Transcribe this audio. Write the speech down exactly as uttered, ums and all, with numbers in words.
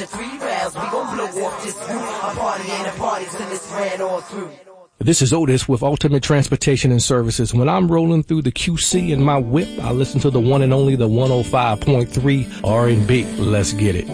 after three rounds, we gon' blow off this roof. A party ain't a party till it's ran all through. This is Otis with Ultimate Transportation and Services. When I'm rolling through the Q C in my whip, I listen to the one and only the one oh five point three R and B. Let's get it.